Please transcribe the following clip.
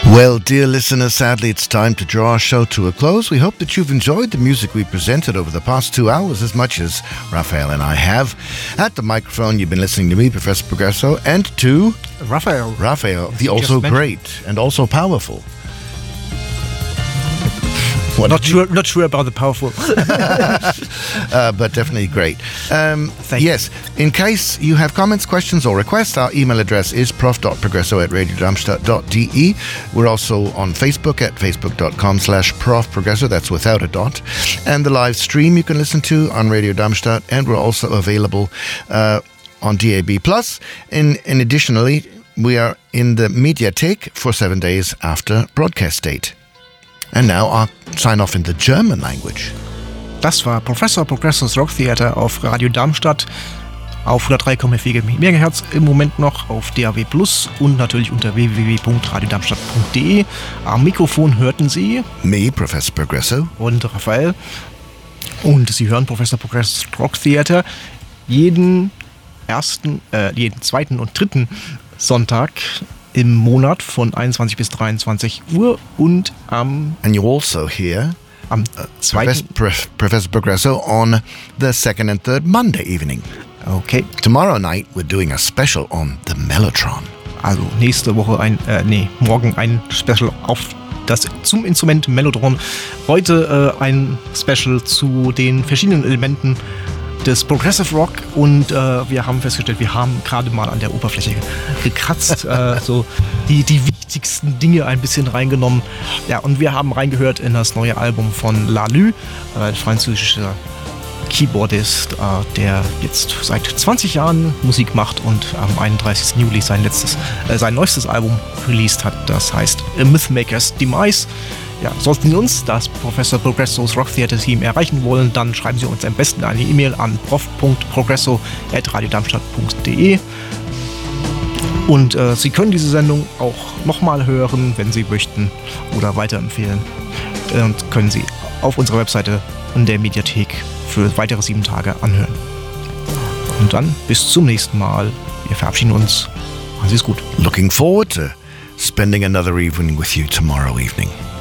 Well, dear listeners, sadly it's time to draw our show to a close. We hope that you've enjoyed the music we presented over the past 2 hours as much as Raphael and I have. At the microphone, you've been listening to me, Professor Progresso, and to Raphael, the also great and also powerful. Not sure about the powerful. But definitely great. Yes, in case you have comments, questions or requests, our email address is prof.progresso@radiodarmstadt.de. We're also on Facebook at facebook.com/profprogresso, that's without a dot. And the live stream you can listen to on Radio Darmstadt, and we're also available on DAB+. And additionally, we are in the Mediathek for 7 days after broadcast date. And now I'll sign off in the German language. Das war Professor Progressos Rock Theater auf Radio Darmstadt auf 103,4 MHz, im Moment noch auf DAB+ und natürlich unter www.radiodarmstadt.de. Am Mikrofon hörten Sie Me, Professor Progresso. Und Raphael. Und Sie hören Professor Progressos Rock Theater jeden zweiten und dritten Sonntag im Monat von 21 bis 23 Uhr und am... And you also hear am zweiten... Professor Progresso on the second and third Monday evening. Okay. Tomorrow night we're doing a special on the Mellotron. Also nächste Woche morgen ein Special zum Instrument Mellotron. Heute ein Special zu den verschiedenen Elementen des Progressive Rock und wir haben festgestellt, wir haben gerade mal an der Oberfläche gekratzt, so die wichtigsten Dinge ein bisschen reingenommen. Ja, und wir haben reingehört in das neue Album von Lalue, ein französischer Keyboardist, der jetzt seit 20 Jahren Musik macht und am 31. Juli sein neuestes Album released hat. Das heißt A Mythmaker's Demise. Ja, sollten Sie uns, das Professor Progressos Rock Theater Team, erreichen wollen, dann schreiben Sie uns am besten eine E-Mail an prof.progresso@radiodarmstadt.de. Und Sie können diese Sendung auch nochmal hören, wenn Sie möchten, oder weiterempfehlen. Und können Sie auf unserer Webseite in der Mediathek für weitere 7 Tage anhören. Und dann bis zum nächsten Mal. Wir verabschieden uns. Machen Sie es gut. Looking forward to spending another evening with you tomorrow evening.